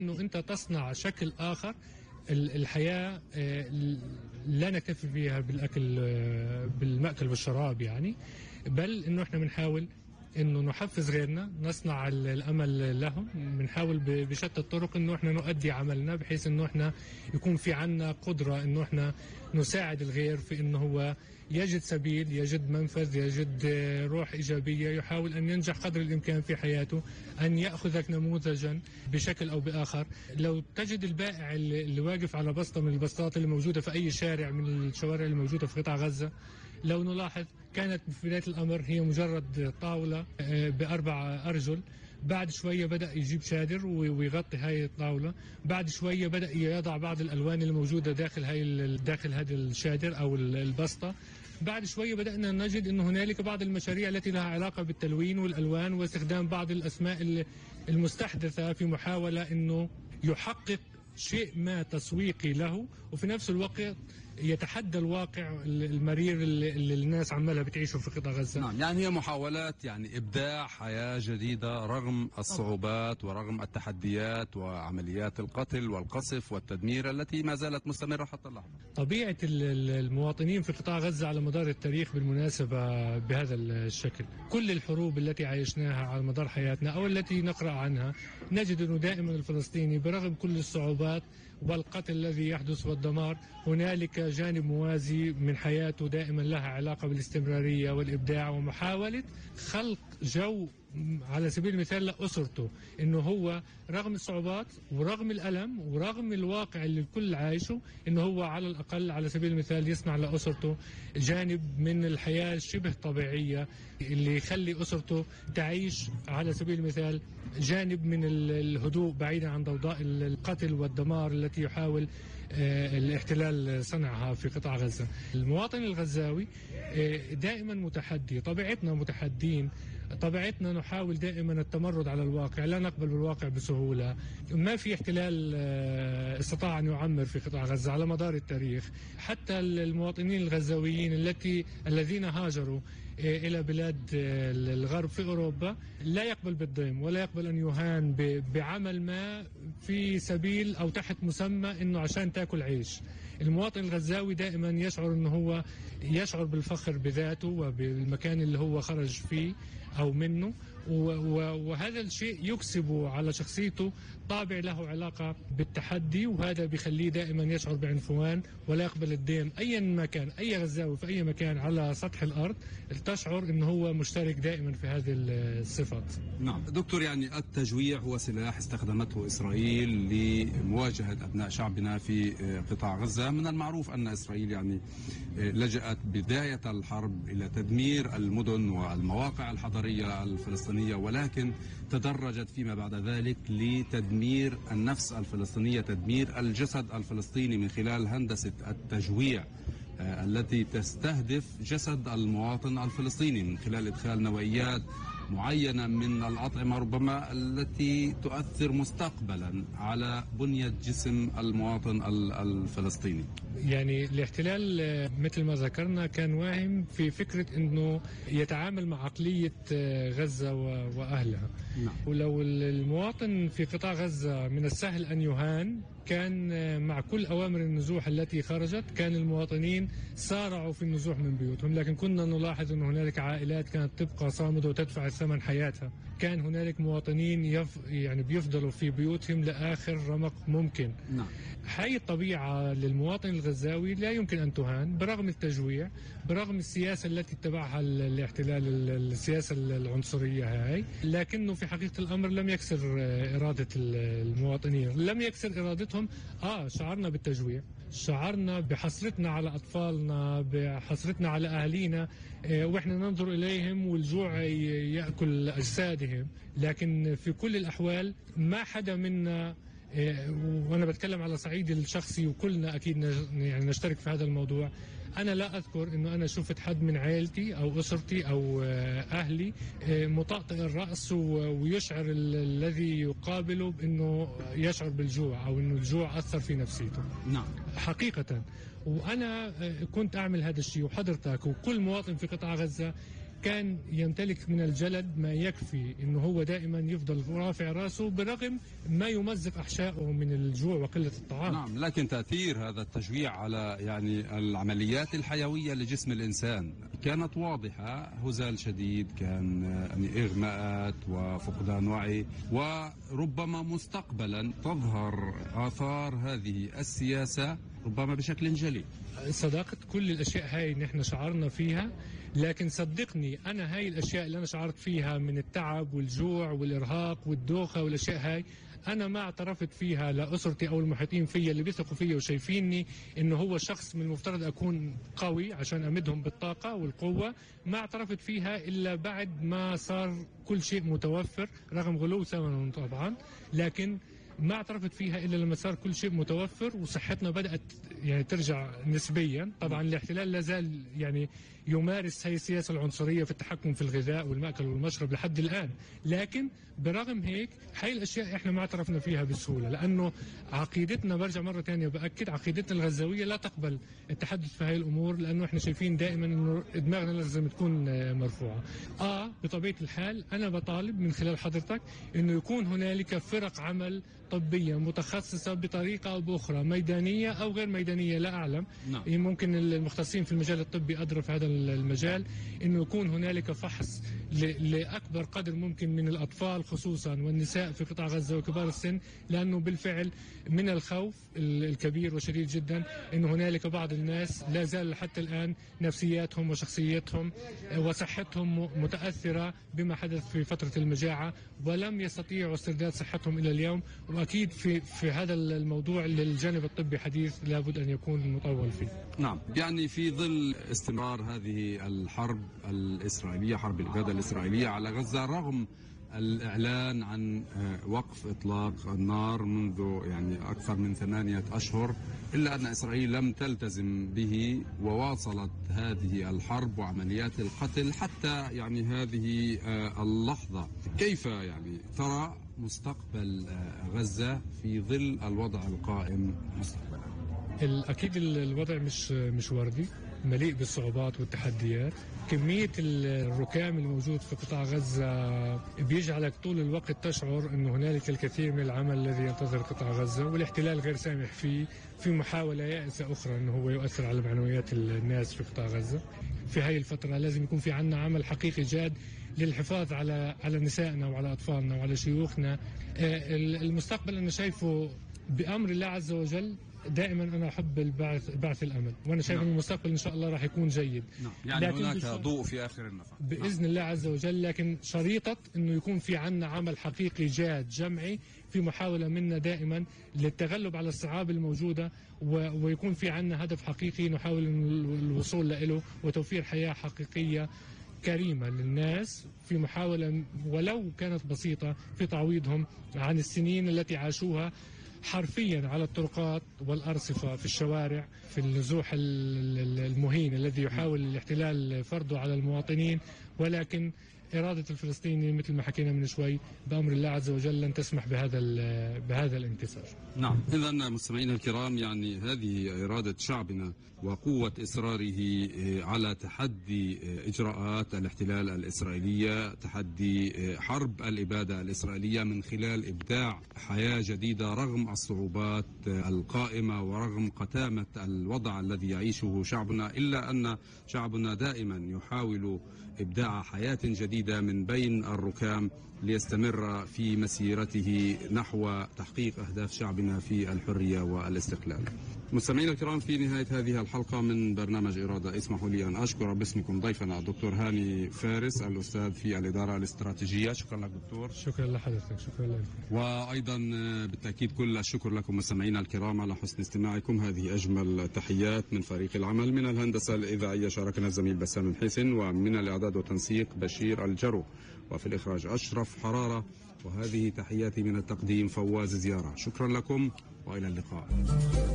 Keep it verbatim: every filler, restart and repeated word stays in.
أنه أنت تصنع شكل آخر. الحياة لا نكتفي فيها بالأكل بالمأكل والشراب يعني، بل أنه إحنا بنحاول انه نحفز غيرنا، نصنع الامل لهم، بنحاول بشتى الطرق انه احنا نؤدي عملنا بحيث انه احنا يكون في عنا قدره انه احنا نساعد الغير في انه هو يجد سبيل، يجد منفذ، يجد روح ايجابيه، يحاول ان ينجح قدر الامكان في حياته، ان ياخذك نموذجا بشكل او باخر. لو تجد البائع اللي واقف على بسطه من البسطات اللي موجوده في اي شارع من الشوارع اللي موجوده في قطاع غزه، لو نلاحظ كانت في بداية الأمر هي مجرد طاولة بأربع أرجل، بعد شوية بدأ يجيب شادر ويغطي هاي الطاولة، بعد شوية بدأ يضع بعض الألوان الموجودة داخل هاي داخل هذا الشادر أو البسطة، بعد شوية بدأنا نجد أن هنالك بعض المشاريع التي لها علاقة بالتلوين والألوان واستخدام بعض الأسماء المستحدثة في محاولة أنه يحقق شيء ما تسويقي له، وفي نفس الوقت يتحدى الواقع المرير اللي الناس عمالها بتعيشه في قطاع غزة. نعم، يعني هي محاولات يعني إبداع حياة جديدة رغم الصعوبات ورغم التحديات وعمليات القتل والقصف والتدمير التي ما زالت مستمرة حتى اللحظة. طبيعة المواطنين في قطاع غزة على مدار التاريخ بالمناسبة بهذا الشكل، كل الحروب التي عايشناها على مدار حياتنا أو التي نقرأ عنها نجد أنه دائما الفلسطيني برغم كل الصعوبات والقتل الذي يحدث والدمار هنالك جانب موازي من حياته دائما لها علاقة بالاستمرارية والإبداع ومحاولة خلق جو على سبيل المثال لأسرته، انه هو رغم الصعوبات ورغم الألم ورغم الواقع اللي الكل عايشه انه هو على الأقل على سبيل المثال يصنع لأسرته جانب من الحياة شبه طبيعية اللي يخلي أسرته تعيش على سبيل المثال جانب من الهدوء بعيدا عن ضوضاء القتل والدمار التي يحاول الاحتلال صنعها في قطاع غزة. المواطن الغزاوي دائما متحدي، طبيعتنا متحدين، طبيعتنا نحاول دائما التمرد على الواقع، لا نقبل بالواقع بسهولة. ما في احتلال استطاع أن يعمر في قطاع غزة على مدار التاريخ، حتى المواطنين الغزاويين التي الذين هاجروا إلى بلاد الغرب في أوروبا لا يقبل بالضيم ولا يقبل أن يهان بعمل ما في سبيل أو تحت مسمى أنه عشان تاكل عيش. المواطن الغزاوي دائما يشعر أنه هو يشعر بالفخر بذاته وبالمكان اللي هو خرج فيه أو منه، وهذا الشيء يكسب على شخصيته طابع له علاقة بالتحدي، وهذا بيخليه دائما يشعر بعنفوان ولا يقبل الدين. أيا ما كان أي غزاوي في أي مكان على سطح الأرض تشعر أنه هو مشترك دائما في هذه الصفات. نعم دكتور، يعني التجويع هو سلاح استخدمته إسرائيل لمواجهة أبناء شعبنا في قطاع غزة. من المعروف أن إسرائيل يعني لجأت بداية الحرب إلى تدمير المدن والمواقع الحضرية الفلسطينية، ولكن تدرجت فيما بعد ذلك لتدمير النفس الفلسطينية، تدمير الجسد الفلسطيني من خلال هندسة التجويع التي تستهدف جسد المواطن الفلسطيني من خلال إدخال نوعيات معينة من الأطعمة ربما التي تؤثر مستقبلا على بنية جسم المواطن الفلسطيني. يعني الاحتلال مثل ما ذكرنا كان واهم في فكرة أنه يتعامل مع عقلية غزة وأهلها. نعم. ولو المواطن في قطاع غزة من السهل أن يهان، كان مع كل أوامر النزوح التي خرجت كان المواطنين سارعوا في النزوح من بيوتهم، لكن كنا نلاحظ أن هنالك عائلات كانت تبقى صامدة وتدفع ثمن حياتها. كان هنالك مواطنين يف يعني بيفضلوا في بيوتهم لآخر رمق ممكن. نعم. هاي الطبيعة للمواطن الغزاوي لا يمكن أن تهان برغم التجويع، برغم السياسة التي اتبعها الاحتلال، السياسة العنصرية هاي، لكنه في حقيقة الأمر لم يكسر إرادة المواطنين، لم يكسر إرادتهم. آه شعرنا بالتجويع، شعرنا بحسرتنا على أطفالنا، بحسرتنا على أهالينا، اه وإحنا ننظر إليهم والجوع يأكل أجسادهم، لكن في كل الأحوال ما حدا منا، وأنا بتكلم على صعيدي الشخصي وكلنا أكيد يعني نشترك في هذا الموضوع، أنا لا أذكر أنه أنا شفت حد من عائلتي أو أسرتي أو أهلي مطأطئ الرأس ويشعر الذي يقابله بأنه يشعر بالجوع أو أنه الجوع أثر في نفسيته. نعم حقيقة. وأنا كنت أعمل هذا الشيء، وحضرتك وكل مواطن في قطاع غزة كان يمتلك من الجلد ما يكفي انه هو دائما يفضل رافع راسه برغم ما يمزق احشائه من الجوع وقله الطعام. نعم، لكن تأثير هذا التجويع على يعني العمليات الحيوية لجسم الإنسان كانت واضحة. هزال شديد، كان يعني إغماءات وفقدان وعي، وربما مستقبلا تظهر آثار هذه السياسة ربما بشكل جلي. صداقة كل الأشياء هاي نحن شعرنا فيها، لكن صدقني أنا هاي الأشياء اللي أنا شعرت فيها من التعب والجوع والإرهاق والدوخة والأشياء هاي أنا ما اعترفت فيها لأسرتي أو المحيطين فيا اللي بيثقوا فيا وشايفيني إنه هو شخص من المفترض أكون قوي عشان أمدهم بالطاقة والقوة. ما اعترفت فيها إلا بعد ما صار كل شيء متوفر رغم غلو ثمنه طبعا، لكن ما اعترفت فيها الا لما صار كل شيء متوفر وصحتنا بدات يعني ترجع نسبيا. طبعا الاحتلال لا زال يعني يمارس هي السياسه العنصريه في التحكم في الغذاء والمأكل والمشرب لحد الان، لكن برغم هيك هاي الاشياء احنا ما اعترفنا فيها بسهوله، لانه عقيدتنا، برجع مره ثانيه باكد، عقيدتنا الغزاويه لا تقبل التحدث في هاي الامور، لانه احنا شايفين دائما انه دماغنا لازم تكون مرفوعه. اه بطبيعه الحال انا بطالب من خلال حضرتك انه يكون هنالك فرق عمل طبية متخصصة بطريقة أو بأخرى، ميدانية أو غير ميدانية لا أعلم. نعم. ممكن المختصين في المجال الطبي أدرى في هذا المجال، إنه يكون هنالك فحص لأكبر قدر ممكن من الأطفال خصوصا والنساء في قطاع غزة وكبار السن، لأنه بالفعل من الخوف الكبير وشديد جدا إنه هنالك بعض الناس لا زال حتى الآن نفسياتهم وشخصيتهم وصحتهم متأثرة بما حدث في فترة المجاعة، ولم يستطيعوا استرداد صحتهم إلى اليوم. وأكيد في في هذا الموضوع للجانب الطبي حديث لابد أن يكون مطول فيه. نعم، يعني في ظل استمرار هذه الحرب الإسرائيلية، حرب الإبادة الإسرائيلية على غزة، رغم الإعلان عن وقف إطلاق النار منذ يعني أكثر من ثمانية أشهر، إلا أن إسرائيل لم تلتزم به وواصلت هذه الحرب وعمليات القتل حتى يعني هذه اللحظة. كيف يعني ترى مستقبل غزة في ظل الوضع القائم مستقبلا؟ الأكيد الوضع مش مش وردي، مليء بالصعوبات والتحديات. كمية الركام الموجود في قطاع غزة بيجعلك طول الوقت تشعر أن هنالك الكثير من العمل الذي ينتظر قطاع غزة، والاحتلال غير سامح فيه، في محاولة يائسة أخرى أنه هو يؤثر على معنويات الناس في قطاع غزة. في هاي الفترة لازم يكون في عنا عمل حقيقي جاد للحفاظ على على نسائنا وعلى أطفالنا وعلى شيوخنا. المستقبل أنا شايفه بأمر الله عز وجل. دائما انا احب البعث بعث الامل، وانا شايف ان نعم. المستقبل ان شاء الله راح يكون جيد. نعم. يعني هناك ضوء في اخر النفق باذن نعم. الله عز وجل، لكن شريطه انه يكون في عنا عمل حقيقي جاد جمعي، في محاوله منا دائما للتغلب على الصعاب الموجوده، ويكون في عنا هدف حقيقي نحاول الوصول له، وتوفير حياه حقيقيه كريمة للناس، في محاولة ولو كانت بسيطة في تعويضهم عن السنين التي عاشوها حرفيا على الطرقات والأرصفة في الشوارع، في النزوح المهين الذي يحاول الاحتلال فرضه على المواطنين. ولكن إرادة الفلسطيني مثل ما حكينا من شوي بأمر الله عز وجل لن تسمح بهذا بهذا الانتصار. نعم، إذا مستمعينا الكرام، يعني هذه إرادة شعبنا وقوة إصراره على تحدي إجراءات الاحتلال الإسرائيلية، تحدي حرب الإبادة الإسرائيلية من خلال إبداع حياة جديدة رغم الصعوبات القائمة ورغم قتامة الوضع الذي يعيشه شعبنا، إلا أن شعبنا دائما يحاول إبداع حياة جديدة من بين الركام ليستمر في مسيرته نحو تحقيق أهداف شعبنا في الحرية والاستقلال. مستمعينا الكرام، في نهاية هذه الحلقة من برنامج إرادة، اسمحوا لي أن أشكر باسمكم ضيفنا الدكتور هاني فارس، الأستاذ في الإدارة الاستراتيجية. شكرا لك دكتور. شكرا لحضرتك. شكرا لك. وأيضا بالتأكيد كل الشكر لكم مستمعينا الكرام على حسن استماعكم. هذه أجمل تحيات من فريق العمل. من الهندسة الإذاعية شاركنا الزميل بسام محسن، ومن الإعداد والتنسيق بشير الجرو، وفي الإخراج أشرف حرارة. وهذه تحياتي من التقديم فواز زيارة. شكرا لكم وإلى اللقاء.